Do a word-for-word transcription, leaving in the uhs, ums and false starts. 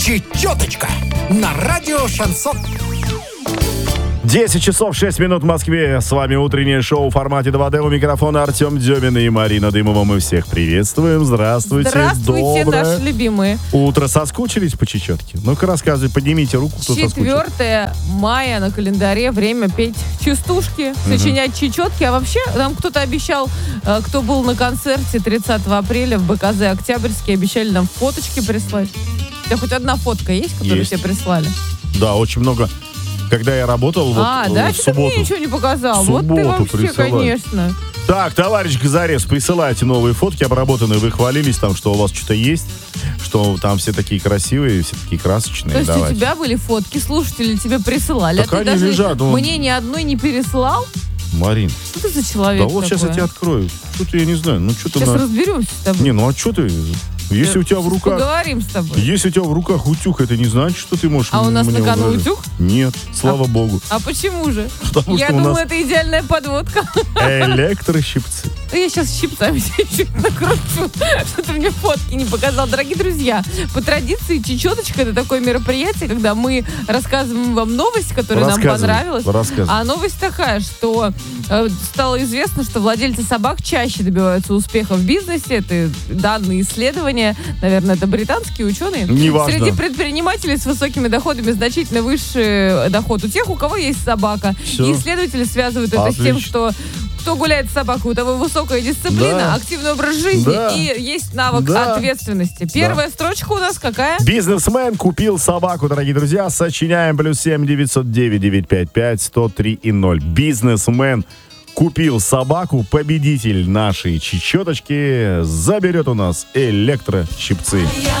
Чечеточка на радио «Шансон». десять часов шесть минут в Москве. С вами утреннее шоу в формате два дэ. У микрофона Артем Демин и Марина Дымова. Мы всех приветствуем. Здравствуйте. Здравствуйте, Доброе наши любимые. утро. Соскучились по чечетке? Ну-ка рассказывай, поднимите руку, кто соскучился. четвёртое мая на календаре. Время петь частушки, сочинять чечетки. А вообще, нам кто-то обещал, кто был на концерте тридцатого апреля в бэ ка зэ Октябрьский, обещали нам фоточки прислать. У тебя хоть одна фотка есть, которую Есть. тебе прислали? Да, очень много. Когда я работал А, вот, да? в Что ты субботу. мне ничего не показал? В Вот ты субботу вообще, присылали. конечно. Так, товарищ Газарес, присылайте новые фотки обработанные. Вы хвалились там, что у вас что-то есть, что там все такие красивые, все такие красочные. То есть Давайте. у тебя были фотки, слушатели тебе присылали, Так а ты они даже лежат, ну. мне ни одной не переслал? Марин, Что ты за человек да вот сейчас я такой? тебе открою. Что-то я не знаю. Ну что ты Сейчас на... разберемся с тобой. Не, ну а что ты? Если у тебя в руках... Поговорим с тобой. Если у тебя в руках утюг, это не значит, что ты можешь... А у нас мне на кону угрожать. утюг? Нет, слава А- богу. А почему же? Потому Я что у думала, нас это идеальная подводка. электрощипцы. Да я сейчас щипцами себе чуть накручу, что ты мне фотки не показал. Дорогие друзья, по традиции чечеточка — это такое мероприятие, когда мы рассказываем вам новость, которая нам Рассказывай, понравилась. рассказывай. А новость такая, что э, стало известно, что владельцы собак чаще добиваются успеха в бизнесе. Это данные исследования. Наверное, это британские ученые. Неважно. Среди предпринимателей с высокими доходами значительно выше доход у тех, у кого есть собака. Всё. И исследователи связывают это с тем, Отлично. что кто гуляет с собакой, у того высокая дисциплина, Да. активный образ жизни Да. и есть навык Да. ответственности. Первая строчка у нас какая? Бизнесмен купил собаку, дорогие друзья. Сочиняем. Плюс семь девятьсот девять девятьсот пятьдесят пять сто три и ноль. Бизнесмен купил собаку. Победитель нашей чечеточки заберет у нас электрощипцы. Я